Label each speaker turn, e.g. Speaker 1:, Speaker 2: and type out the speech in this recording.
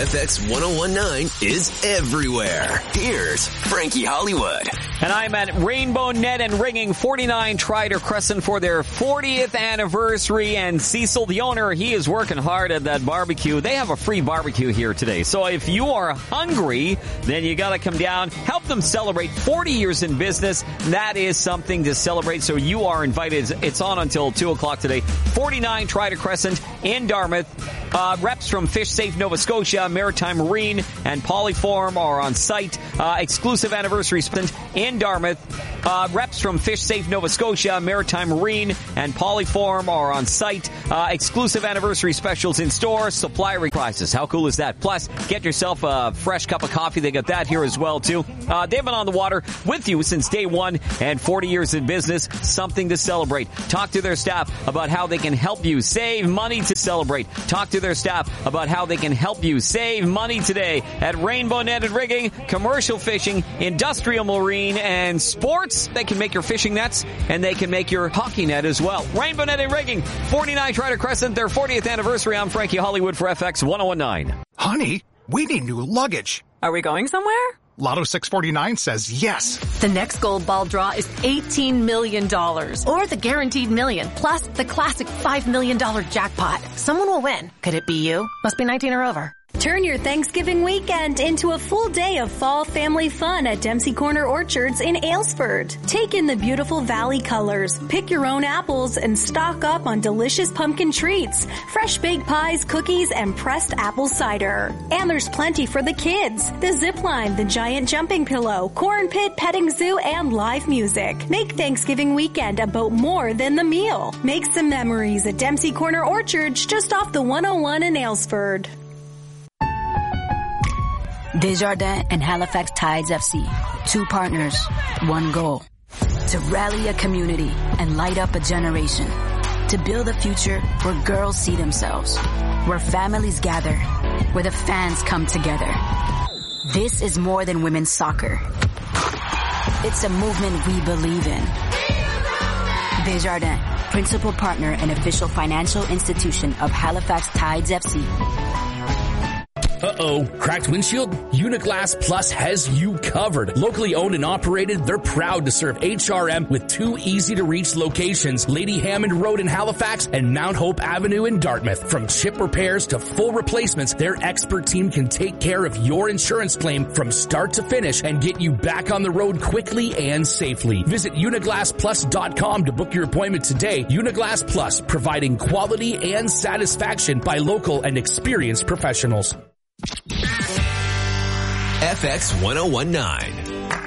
Speaker 1: FX 1019 is everywhere. Here's Frankie Hollywood.
Speaker 2: And I'm at Rainbow Net and Ringing 49 Trider Crescent for their 40th anniversary. And Cecil, the owner, he is working hard at that barbecue. They have a free barbecue here today. So if you are hungry, then you got to come down, help them celebrate 40 years in business. That is something to celebrate. So you are invited. It's on until 2 o'clock today. 49 Trider Crescent in Dartmouth. Reps from Fish Safe Nova Scotia, Maritime Marine, and Polyform are on site. Exclusive anniversary spent in Dartmouth. Reps from Fish Safe Nova Scotia, Maritime Marine, and Polyform are on site. Exclusive anniversary specials in store. Supplier prices. How cool is that? Plus, get yourself a fresh cup of coffee. They got that here as well, too. They've been on the water with you since day one and 40 years in business. Something to celebrate. Talk to their staff about how they can help you save money to celebrate. Talk to their staff about how they can help you save money today at Rainbow Net and Rigging, commercial fishing, industrial marine, and sports. They can make your fishing nets, and they can make your hockey net as well. Rainbow Net and Rigging, 49 Trider Crescent, their 40th anniversary. I'm Frankie Hollywood for FX 1019.
Speaker 3: Honey, we need new luggage.
Speaker 4: Are we going somewhere?
Speaker 3: Lotto 649 says yes.
Speaker 4: The next gold ball draw is $18 million.
Speaker 5: Or the guaranteed million, plus the classic $5 million jackpot. Someone will win. Could it be you? Must be 19 or over.
Speaker 6: Turn your Thanksgiving weekend into a full day of fall family fun at Dempsey Corner Orchards in Aylesford. Take in the beautiful valley colors, pick your own apples, and stock up on delicious pumpkin treats, fresh baked pies, cookies, and pressed apple cider. And there's plenty for the kids. The zip line, the giant jumping pillow, corn pit, petting zoo, and live music. Make Thanksgiving weekend about more than the meal. Make some memories at Dempsey Corner Orchards just off the 101 in Aylesford.
Speaker 7: Desjardins and Halifax Tides FC. Two partners, one goal. To rally a community and light up a generation. To build a future where girls see themselves. Where families gather. Where the fans come together. This is more than women's soccer. It's a movement we believe in. Desjardins, principal partner and official financial institution of Halifax Tides FC.
Speaker 8: Uh-oh, cracked windshield? Uniglass Plus has you covered. Locally owned and operated, they're proud to serve HRM with two easy-to-reach locations, Lady Hammond Road in Halifax and Mount Hope Avenue in Dartmouth. From chip repairs to full replacements, their expert team can take care of your insurance claim from start to finish and get you back on the road quickly and safely. Visit uniglassplus.com to book your appointment today. Uniglass Plus, providing quality and satisfaction by local and experienced professionals.
Speaker 1: FX 1019.